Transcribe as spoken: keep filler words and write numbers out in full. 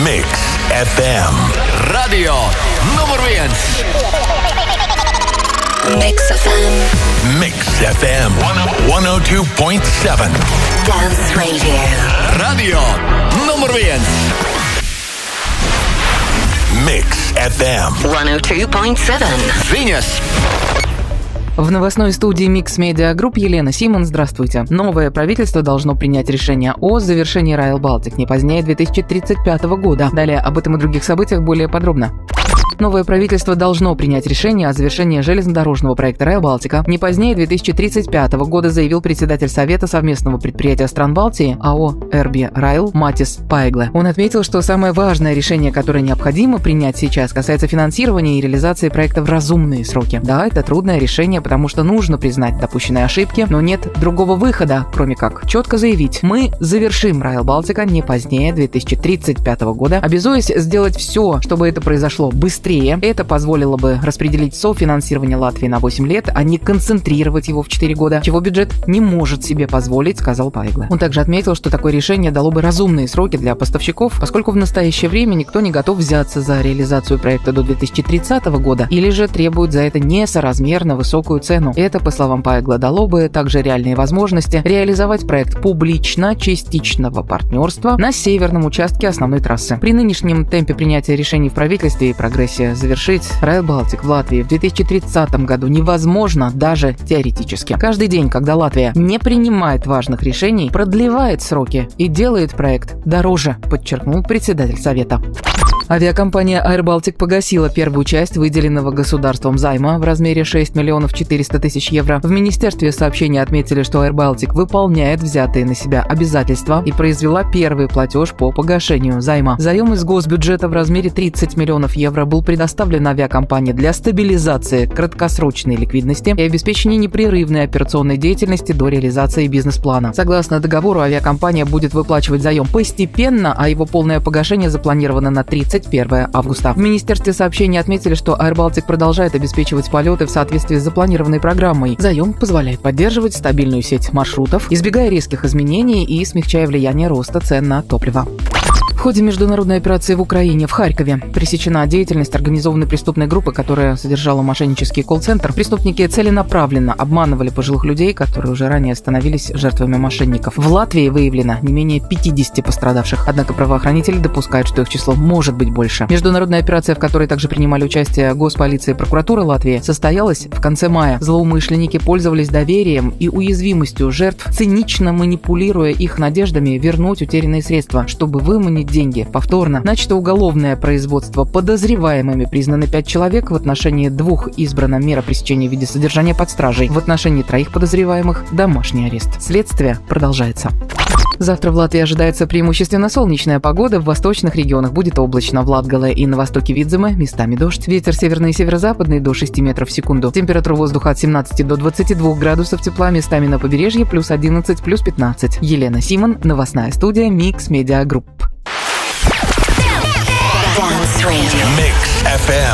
Mix эф эм. Radio numur viens. Mix эф эм. Mix эф эм сто два точка семь. Dance Radio. Radio numur viens. Mix эф эм сто два точка семь. Viņas. В новостной студии Mix Media Group Елена Симон. Здравствуйте. Новое правительство должно принять решение о завершении Rail Baltic не позднее две тысячи тридцать пятого года. Далее об этом и других событиях более подробно. Новое правительство должно принять решение о завершении железнодорожного проекта Rail Baltica не позднее две тысячи тридцать пятого года, заявил председатель Совета совместного предприятия стран Балтии АО эр би Rail Матис Пайгле. Он отметил, что самое важное решение, которое необходимо принять сейчас, касается финансирования и реализации проекта в разумные сроки. Да, это трудное решение, потому что нужно признать допущенные ошибки, но нет другого выхода, кроме как четко заявить: мы завершим Rail Baltica не позднее две тысячи тридцать пятого года, обязуясь сделать все, чтобы это произошло быстрее. Это позволило бы распределить софинансирование Латвии на восемь лет, а не концентрировать его в четыре года, чего бюджет не может себе позволить, сказал Пайгле. Он также отметил, что такое решение дало бы разумные сроки для поставщиков, поскольку в настоящее время никто не готов взяться за реализацию проекта до две тысячи тридцатого года или же требует за это несоразмерно высокую цену. Это, по словам Пайгле, дало бы также реальные возможности реализовать проект публично-частичного партнерства на северном участке основной трассы. При нынешнем темпе принятия решений в правительстве и прогрессе завершить Rail Baltic в Латвии в две тысячи тридцатом году невозможно даже теоретически. Каждый день, когда Латвия не принимает важных решений, продлевает сроки и делает проект дороже, подчеркнул председатель Совета. Авиакомпания Air Baltic погасила первую часть выделенного государством займа в размере шесть миллионов четыреста тысяч евро. В Министерстве сообщения отметили, что Air Baltic выполняет взятые на себя обязательства и произвела первый платеж по погашению займа. Заем из госбюджета в размере тридцать миллионов евро был предоставлен авиакомпании для стабилизации краткосрочной ликвидности и обеспечения непрерывной операционной деятельности до реализации бизнес-плана. Согласно договору, авиакомпания будет выплачивать заем постепенно, а его полное погашение запланировано на тридцать первого августа. В Министерстве сообщения отметили, что Air Baltic продолжает обеспечивать полеты в соответствии с запланированной программой. Заем позволяет поддерживать стабильную сеть маршрутов, избегая резких изменений и смягчая влияние роста цен на топливо. В ходе международной операции в Украине, в Харькове, пресечена деятельность организованной преступной группы, которая содержала мошеннический колл-центр. Преступники целенаправленно обманывали пожилых людей, которые уже ранее становились жертвами мошенников. В Латвии выявлено не менее пятидесяти пострадавших, однако правоохранители допускают, что их число может быть больше. Международная операция, в которой также принимали участие Госполиция и прокуратура Латвии, состоялась в конце мая. Злоумышленники пользовались доверием и уязвимостью жертв, цинично манипулируя их надеждами вернуть утерянные средства, чтобы выманить деньги. Повторно начато уголовное производство. Подозреваемыми признаны пять человек. В отношении двух избрана мера пресечения в виде содержания под стражей. В отношении троих подозреваемых домашний арест. Следствие продолжается. Завтра в Латвии ожидается преимущественно солнечная погода. В восточных регионах будет облачно. В Латгале и на востоке Видземе местами дождь. Ветер северный и северо-западный до шести метров в секунду. Температура воздуха от семнадцати до двадцати двух градусов тепла. Местами на побережье плюс одиннадцать, плюс пятнадцать. Елена Симон, новостная студия Mix Media Group. Dance Radio. Mix эф эм.